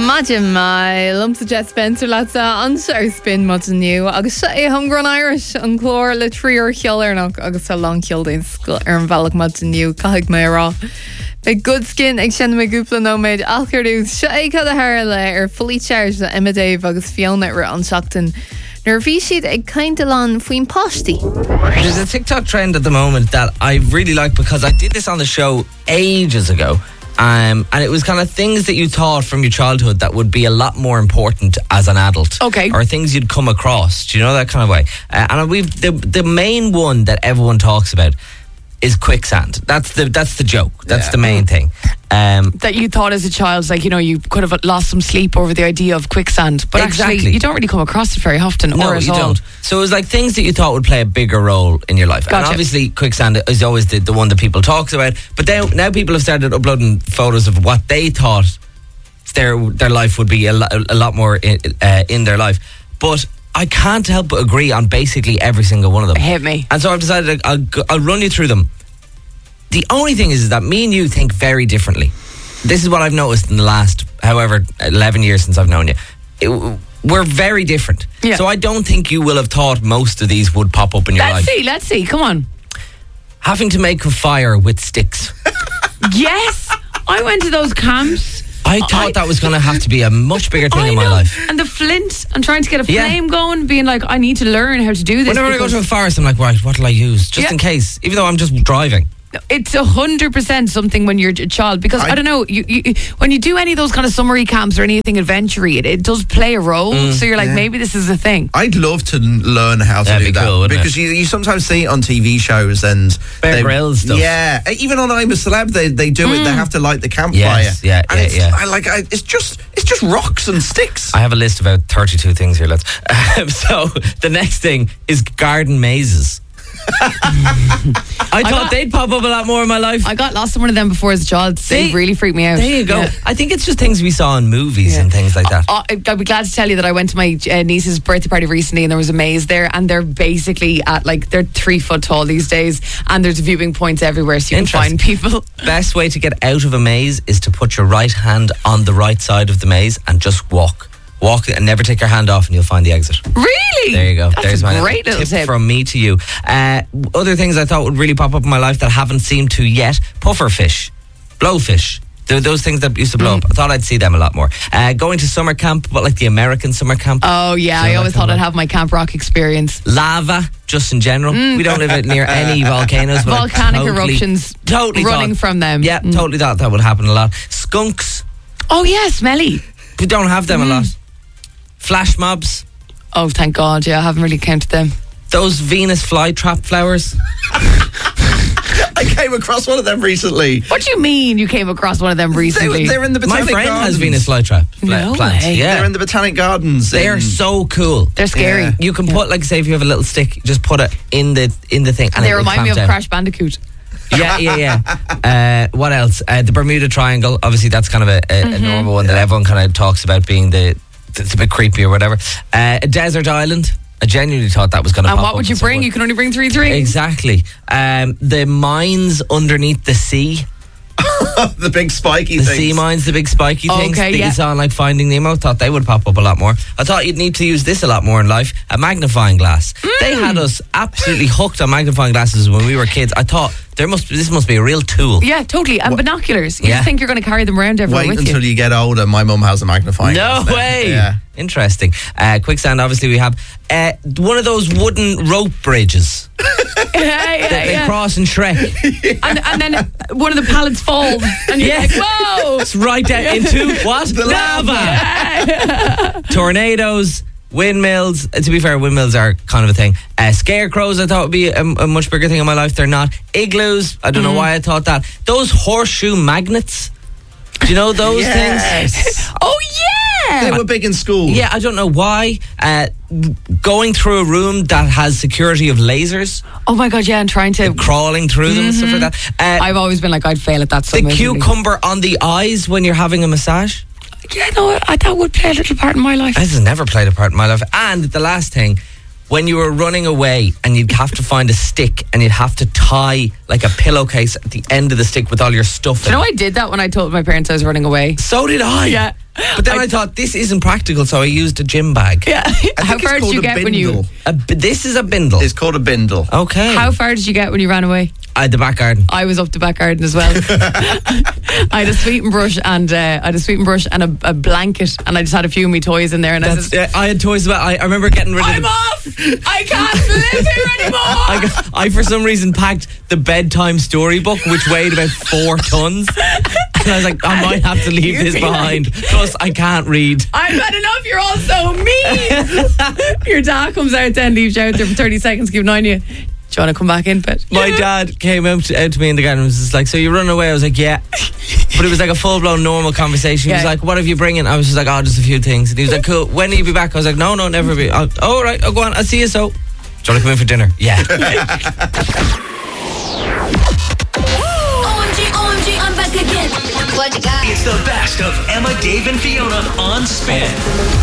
Imagine my lumps of Jet Spencer lads an se spin mod nu agus sé hungry Irish an chlór le tríor cheollarnach agus tá long cheoldain an bhealach mod nu caig mé rá. Be good skin ag sin me gúpla nóméid alcharú sé cad a hair le fully charged Emma Dave agus Fiona ra an seachtain. Nor bhí siad ag cainte lan faoin postí. There's a TikTok trend at the moment that I really like because I did this on the show ages ago. And it was kind of things that you thought from your childhood that would be a lot more important as an adult. Okay. Or things you'd come across. Do you know that kind of way? And the main one that everyone talks about is quicksand. That's the joke. That's the main thing. That you thought as a child, like, you know, you could have lost some sleep over the idea of quicksand. But actually, you don't really come across it very often. No, or at you all. don't. So it was like things that you thought would play a bigger role in your life. Gotcha. And obviously quicksand is always the one that people talk about. But now people have started uploading photos of what they thought their life would be a lot more in their life. But I can't help but agree on basically every single one of them. Hit me. And so I've decided I'll run you through them. The only thing is that me and you think very differently. This is what I've noticed in the last, 11 years since I've known you. We're very different. Yeah. So I don't think you will have thought most of these would pop up in your life. Let's see. Come on. Having to make a fire with sticks. Yes. I went to those camps. I thought that was going to have to be a much bigger thing in my know. life. And the flint and trying to get a flame going, being like, I need to learn how to do this. Whenever I go to a forest, I'm like, right, what'll I use? Just in case, even though I'm just driving. It's 100% something when you're a child, because I don't know, you when you do any of those kind of summery camps or anything adventure-y, it does play a role. So you're like, maybe this is a thing. I'd love to learn how to do that, cool, because you sometimes see it on TV shows and Bear Grylls stuff. Yeah, even on I'm a Celeb, they do it. They have to light the campfire. Yes, yeah. It's just rocks and sticks. I have a list of about 32 things here, lads. So the next thing is garden mazes. I thought they'd pop up a lot more in my life. I got lost in one of them before as a child. They really freaked me out. There you go. Yeah. I think it's just things we saw in movies and things like that. I'd be glad to tell you that I went to my niece's birthday party recently, and there was a maze there, and they're basically they're 3 foot tall these days, and there's viewing points everywhere, so you can find people. Best way to get out of a maze is to put your right hand on the right side of the maze and just walk and never take your hand off, and you'll find the exit. Really? There you go. That's There's my great little tip from me to you. Other things I thought would really pop up in my life that haven't seemed to yet: pufferfish, blowfish. Those things that used to blow up. I thought I'd see them a lot more. Going to summer camp, but like the American summer camp. Oh yeah, I always thought I'd have my Camp Rock experience. Lava, just in general. We don't live near any volcanoes. But volcanic eruptions. Totally running from them. Yeah, totally thought that would happen a lot. Skunks. Oh yeah, smelly. We don't have them a lot. Flash mobs. Oh, thank God. Yeah, I haven't really counted them. Those Venus flytrap flowers. I came across one of them recently. What do you mean you came across one of them recently? They're in the Botanic My friend Gardens. has Venus flytrap No plants. way. Yeah. They're in the Botanic Gardens. They are so cool. They're scary. Yeah. You can put, like, say if you have a little stick, just put it in the thing, and They it will remind me of clamp down. Crash Bandicoot. Yeah. What else? The Bermuda Triangle. Obviously, that's kind of a normal one that everyone kind of talks about being it's a bit creepy or whatever. A desert island. I genuinely thought that was going to pop And up. what would you bring? You can only bring 3 things. Exactly. The mines underneath the sea. The big spiky The things. sea mines, the big spiky things that yeah. you saw in like Finding Nemo. Thought they would pop up a lot more. I thought you'd need to use this a lot more in life. A magnifying glass. They had us absolutely hooked on magnifying glasses when we were kids. I thought this must be a real tool. Yeah, totally. And binoculars. You Yeah. just think you're going to carry them around everywhere Wait with until you. you get older. My mum has a magnifying No glass now. way. Yeah. Interesting. Quicksand, obviously, we have one of those wooden rope bridges that they cross in Shrek. And then one of the pallets falls, and you're like, whoa! It's right down into what? Lava. Tornadoes, windmills. To be fair, windmills are kind of a thing. Scarecrows, I thought would be a much bigger thing in my life. They're not. Igloos, I don't know why I thought that. Those horseshoe magnets. Do you know those things? Oh, yeah! They were big in school. Yeah, I don't know why. Going through a room that has security of lasers, Oh, my God, yeah, and trying to... crawling through them and stuff like that. I've always been like, I'd fail at that so The miserably. cucumber on the eyes when you're having a massage. Yeah, no, that would play a little part in my life. This has never played a part in my life. And the last thing, when you were running away and you'd have to find a stick and you'd have to tie like a pillowcase at the end of the stick with all your stuff in You know, it. I did that when I told my parents I was running away. So did I. Yeah. But then I thought, this isn't practical, so I used a gym bag. Yeah. How it's far did called you a get when you? bindle. This is a bindle. It's called a bindle. Okay. How far did you get when you ran away? The back garden. I was up the back garden as well. I had a sweeping brush and a blanket, and I just had a few of my toys in there. And I had toys about. I remember getting rid of. I'm off. I can't live here anymore. I for some reason packed the bedtime storybook, which weighed about 4 tons. And I was like, I might have to leave this behind. Plus, I can't read. I've had enough. You're all so mean. Your dad comes out then, leaves you out there for 30 seconds, keep an eye on you. Do you want to come back in? But my dad came out to me in the garden and was just like, so you're running away? I was like, yeah. But it was like a full-blown normal conversation. He was like, what have you bringing? I was just like, oh, just a few things. And he was like, cool, when will you be back? I was like, no, never be. Oh, right, I'll go on, I'll see you so. Do you want to come in for dinner? Yeah. OMG, I'm back again. What you got? It's the best of Emma, Dave and Fiona on Spin.